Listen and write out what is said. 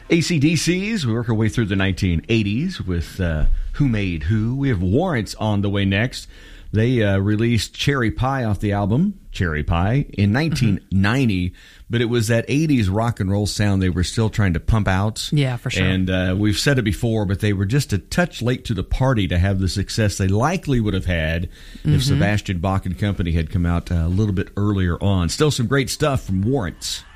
AC/DCs, we work our way through the 1980s with Who Made Who. We have Warrants on the way next. They released Cherry Pie off the album Cherry Pie in 1990, but it was that 80s rock and roll sound they were still trying to pump out. Yeah, for sure. And we've said it before, but they were just a touch late to the party to have the success they likely would have had if Sebastian Bach and company had come out a little bit earlier on. Still some great stuff from Warrants.